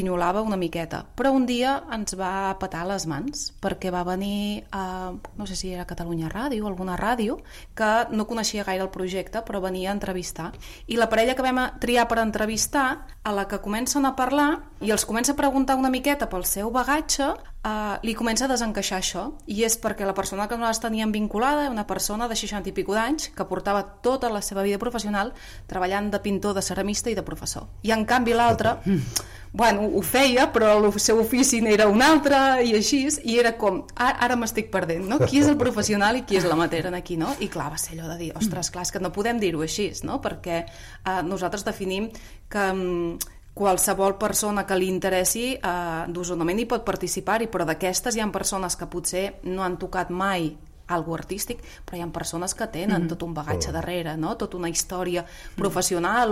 grinolava una miqueta, però un dia ens va petar les mans perquè va venir a, no sé si era Catalunya Ràdio, alguna ràdio, que no coneixia gaire el projecte, però venia a entrevistar. I la parella que vam triar per entrevistar, a la que comencen a parlar i els comença a preguntar una miqueta pel seu bagatge, li comença a desencaixar això, i és perquè la persona que nosaltres teníem vinculada era una persona de 60 i pico d'anys que portava tota la seva vida professional treballant de pintor, de ceramista i de professor. I en canvi l'altre, bueno, ho feia, però el seu ofici n'era un altre i així, i era com, ara m'estic perdent, no? Qui és el professional i qui és l'amateur aquí, no? I clar, va ser allò de dir, ostres, clar, és que no podem dir-ho així, no? Perquè nosaltres definim que qualsevol persona que li interessi d'osonament hi pot participar-hi, però d'aquestes hi ha persones que potser no han tocat mai algo artístic, però hi ha persones que tenen tot un bagatge darrere, no? Tota una història professional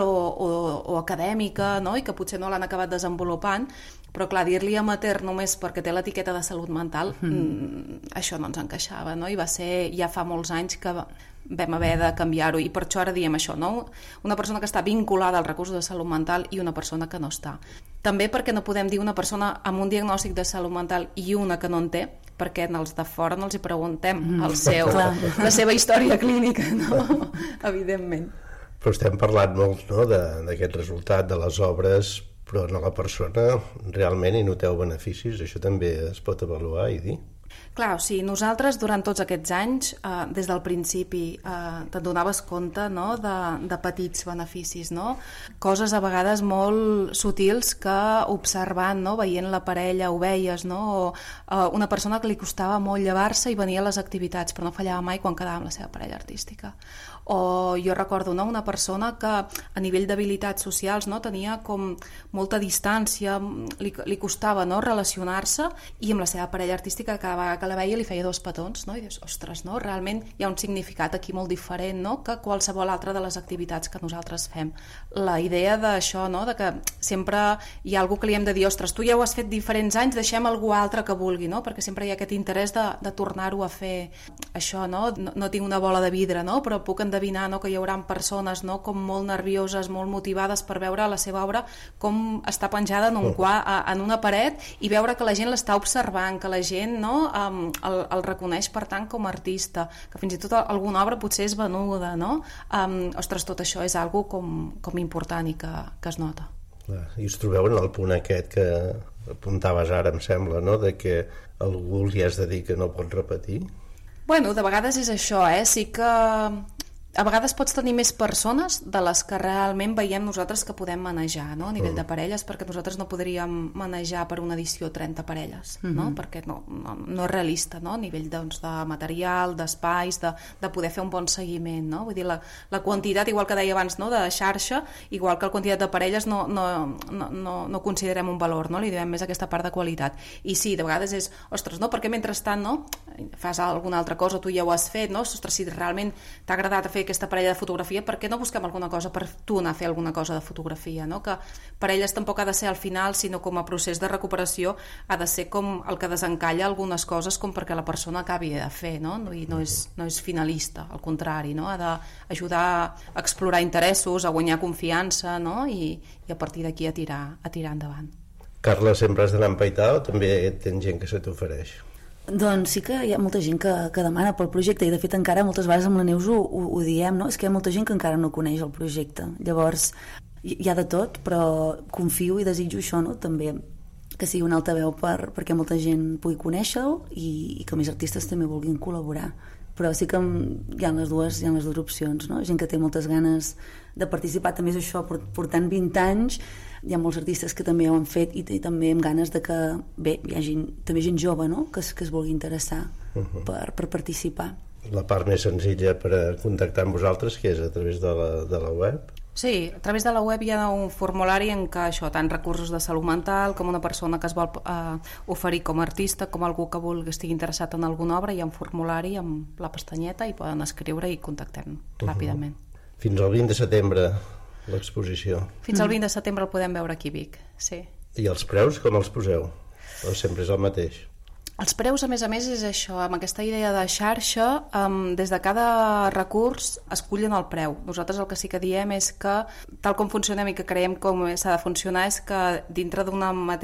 o acadèmica, no? I que potser no l'han acabat desenvolupant, però clar, dir-li amateur només perquè té l'etiqueta de salut mental, això no ens encaixava, no? I va ser ja fa molts anys que vam haver de canviar-ho, i per això ara diem això, no? Una persona que està vinculada als recursos de salut mental i una persona que no està. També perquè no podem dir una persona amb un diagnòstic de salut mental i una que no en té, perquè els de fora no els hi preguntem la seva història clínica, no? Evidentment. Però estem parlant molt, no?, d'aquest resultat de les obres, però no la persona realment hi noteu beneficis, això també es pot avaluar i dir? Clar, o sigui, nosaltres durant tots aquests anys, des del principi, te'n donaves compte, no?, de petits beneficis, no? Coses a vegades molt sutils que observant, no?, veient la parella ho veies, no? O una persona que li costava molt llevar-se i venia a les activitats, però no fallava mai quan quedava amb la seva parella artística. O jo recordo, no?, una persona que a nivell d'habilitats socials, no?, tenia com molta distància, li costava, no?, relacionar-se, i amb la seva parella artística cada vegada que la veia li feia dos petons, no? I dius, ostres, no? Realment hi ha un significat aquí molt diferent, no?, que qualsevol altra de les activitats que nosaltres fem. La idea d'això, no?, de que sempre hi ha algú que li hem de dir, ostres, tu ja ho has fet diferents anys, deixem algú altre que vulgui, no?, perquè sempre hi ha aquest interès de tornar-ho a fer. Això, no? No tinc una bola de vidre, no?, però puc endevinar, no?, que hi haurà persones, no?, com molt nervioses, molt motivades per veure la seva obra com està penjada en un quadre, en una paret, i veure que la gent l'està observant, que la gent, no?, el reconeix, per tant, com a artista, que fins i tot alguna obra potser és venuda, no? Ostres, tot això és algo com important i que es nota. I us trobeu en el punt aquest que apuntaves ara, em sembla, no?, de que algú li has de dir que no pot repetir? Bueno, de vegades és això, sí que a vegades pots tenir més persones de les que realment veiem nosaltres que podem manejar, no?, a nivell de parelles, perquè nosaltres no podríem manejar per una edició 30 parelles, no?, perquè no és realista, no?, a nivell, doncs, de material, d'espais, de poder fer un bon seguiment, no? Vull dir, la quantitat, igual que deia abans, no?, de xarxa, igual que la quantitat de parelles no considerem un valor, no?, li diem més aquesta part de qualitat. I sí, de vegades és, ostres, no?, perquè mentrestant, no?, fas alguna altra cosa, tu ja ho has fet, no?, ostres, si realment t'ha agradat fer aquesta parella de fotografia, per què no busquem alguna cosa per tu anar a fer alguna cosa de fotografia, no? Que parelles tampoc ha de ser al final, sinó com a procés de recuperació ha de ser com el que desencalla algunes coses com perquè la persona acabi de fer, no? I no és finalista, al contrari, no? Ha d'ajudar a explorar interessos, a guanyar confiança, no? I a partir d'aquí a tirar endavant. Carla, sempre has d'anar empaitada o també tens gent que se t'ofereix? Doncs sí que hi ha molta gent que demana pel projecte, i de fet encara moltes vegades amb la Neus ho diem, no? És que hi ha molta gent que encara no coneix el projecte, llavors hi ha de tot, però confio i desitjo això, no?, també que sigui un altaveu perquè molta gent pugui conèixer-ho i que més artistes també vulguin col·laborar. Però sí que hi ha les dues opcions, no? Gent que té moltes ganes de participar, també és això, portant 20 anys, hi ha molts artistes que també ho han fet i també amb ganes de que, bé, hi hagi també gent jove, no?, que es vulgui interessar per participar. La part més senzilla per contactar amb vosaltres, que és a través de la web? Sí, a través de la web hi ha un formulari en què això, tant recursos de salut mental com una persona que es vol oferir com a artista, com algú que vulgui estigui interessat en alguna obra, hi ha un formulari amb la pestanyeta i poden escriure i contactem ràpidament. Fins al 20 de setembre l'exposició. Fins al 20 de setembre el podem veure aquí a Vic, sí. I els preus com els poseu? O sempre és el mateix? Els preus, a més, és això, amb aquesta idea de xarxa, des de cada recurs escullen el preu. Nosaltres el que sí que diem és que, tal com funcionem i que creiem com s'ha de funcionar, és que dintre d'una mateixa